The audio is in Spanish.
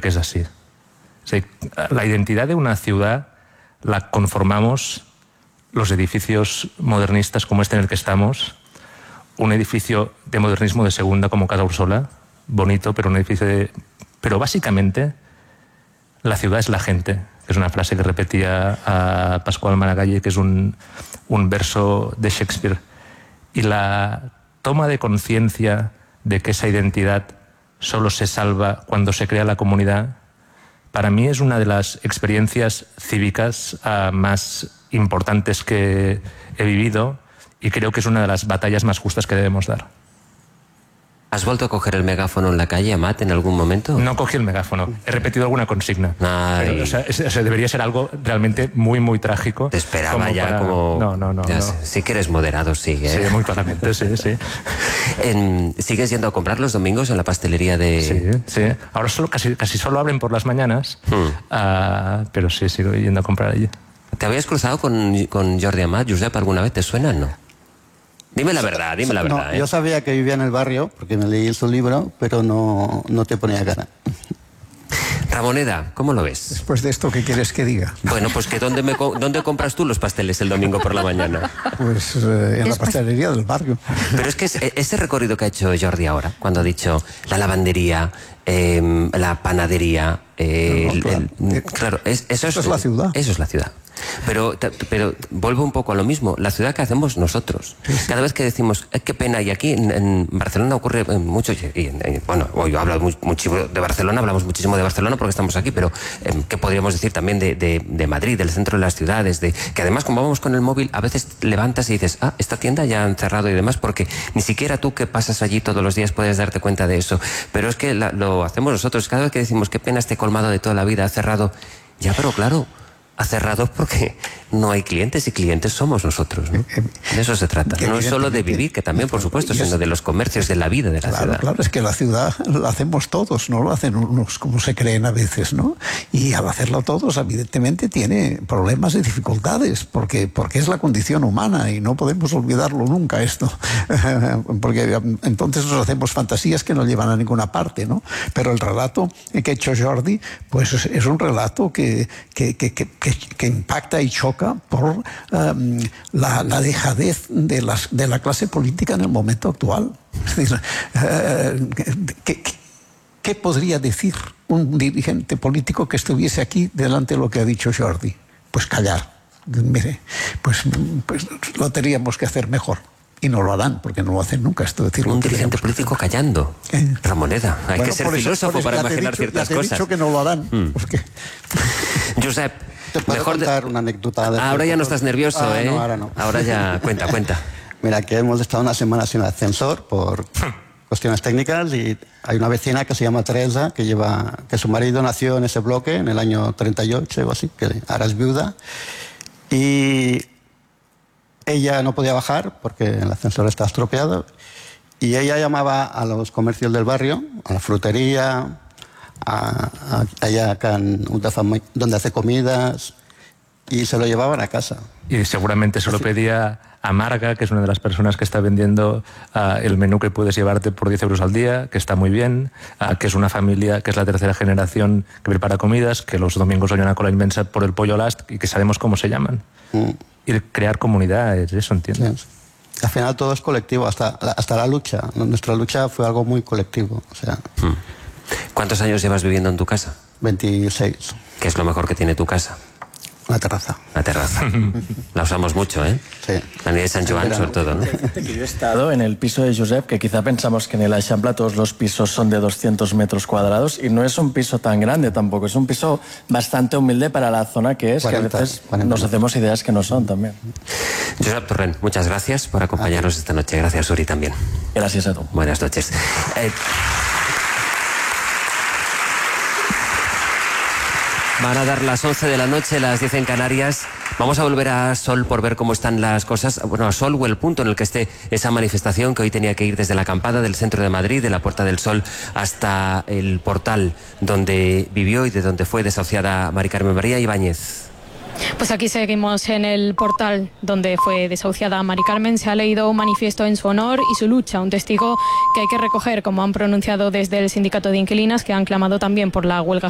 que es así. La identidad de una ciudad la conformamos los edificios modernistas como este en el que estamos, un edificio de modernismo de segunda como Casa Úrsula, bonito, pero un edificio de... Pero básicamente la ciudad es la gente, que es una frase que repetía a Pascual Maragall, que es un verso de Shakespeare. Y la toma de conciencia de que esa identidad solo se salva cuando se crea la comunidad, para mí es una de las experiencias cívicas más importantes que he vivido y creo que es una de las batallas más justas que debemos dar. ¿Has vuelto a coger el megáfono en la calle, Amat, en algún momento? No cogí el megáfono. He repetido alguna consigna. Pero, debería ser algo realmente muy, muy trágico. Te esperaba ya como... No. Sí que eres moderado, sigue. Sí, muy claramente, sí. ¿Sigues yendo a comprar los domingos en la pastelería de...? Sí. Ahora casi solo abren por las mañanas, pero sí, sigo yendo a comprar allí. ¿Te habías cruzado con Jordi Amat, Josep, alguna vez? ¿Te suena? No. Dime la verdad. No, yo sabía que vivía en el barrio, porque me leí su libro, pero no te ponía cara. Ramoneda, ¿cómo lo ves? Después de esto, ¿qué quieres que diga? Bueno, pues que ¿dónde compras tú los pasteles el domingo por la mañana? Pues en la pastelería del barrio. Pero es que ese recorrido que ha hecho Jordi ahora, cuando ha dicho la lavandería, la panadería... claro, eso es la ciudad. Eso es la ciudad. Pero vuelvo un poco a lo mismo, la ciudad que hacemos nosotros. Sí. Cada vez que decimos, qué pena, y aquí en Barcelona ocurre mucho, bueno, hoy hablo muchísimo de Barcelona, hablamos muchísimo de Barcelona porque estamos aquí, pero ¿qué podríamos decir también de Madrid, del centro de las ciudades? Que además, como vamos con el móvil, a veces levantas y dices, esta tienda ya han cerrado y demás, porque ni siquiera tú que pasas allí todos los días puedes darte cuenta de eso. Pero es que lo hacemos nosotros. Cada vez que decimos, qué pena, este colmado de toda la vida ha cerrado, ya, pero claro, ha cerrado porque no hay clientes y clientes somos nosotros, ¿no? De eso se trata. No es solo de vivir, que también, por supuesto, sino de los comercios, de la vida de la ciudad. Claro, es que la ciudad la hacemos todos, no lo hacen unos como se creen a veces, ¿no? Y al hacerlo todos, evidentemente, tiene problemas y dificultades, porque es la condición humana y no podemos olvidarlo nunca esto. Porque entonces nos hacemos fantasías que no llevan a ninguna parte, ¿no? Pero el relato que ha hecho Jordi, pues es un relato que impacta y choca por la dejadez de la clase política en el momento actual. Es decir, ¿qué podría decir un dirigente político que estuviese aquí delante de lo que ha dicho Jordi? Pues callar. Mire, pues lo tendríamos que hacer mejor. Y no lo harán, porque no lo hacen nunca. Esto decirlo. Un dirigente político callando. Ramoneda. Hay que ser filósofo para imaginar ciertas cosas. Te he dicho que no lo harán. Josep, te puedo contar una anécdota. Ahora ya no estás nervioso, ¿eh? No, ahora no. Ahora ya, cuenta. Mira, que hemos estado una semana sin ascensor por cuestiones técnicas y hay una vecina que se llama Teresa, que su marido nació en ese bloque en el año 38 o así, que ahora es viuda. Y ella no podía bajar porque el ascensor estaba estropeado y ella llamaba a los comercios del barrio, a la frutería, allá donde hace comidas, y se lo llevaban a casa. Y seguramente se lo pedía a Marga, que es una de las personas que está vendiendo el menú que puedes llevarte por 10 euros al día, que está muy bien, que es una familia, que es la tercera generación que prepara comidas, que los domingos hay una cola inmensa por el pollo last y que sabemos cómo se llaman. Y crear comunidades, eso entiendo. Sí. Al final todo es colectivo, hasta la lucha. Nuestra lucha fue algo muy colectivo. O sea. ¿Cuántos años llevas viviendo en tu casa? 26. ¿Qué es lo mejor que tiene tu casa? Una terraza. La terraza. La usamos mucho, ¿eh? Sí. La de San Joan, sobre todo, ¿no? Yo he estado en el piso de Josep, que quizá pensamos que en el Eixample todos los pisos son de 200 metros cuadrados, y no es un piso tan grande tampoco, es un piso bastante humilde para la zona que es, 40, que a veces 40. Nos hacemos ideas que no son también. Josep Torrent, muchas gracias por acompañarnos esta noche. Gracias, Uri, también. Gracias a tú. Buenas noches. Van a dar las 11 de la noche, las 10 en Canarias. Vamos a volver a Sol por ver cómo están las cosas. Bueno, a Sol o el punto en el que esté esa manifestación que hoy tenía que ir desde la acampada del centro de Madrid, de la Puerta del Sol, hasta el portal donde vivió y de donde fue desahuciada Mari Carmen María Ibáñez. Pues aquí seguimos en el portal donde fue desahuciada Mari Carmen. Se ha leído un manifiesto en su honor y su lucha, un testigo que hay que recoger, como han pronunciado desde el sindicato de inquilinas, que han clamado también por la huelga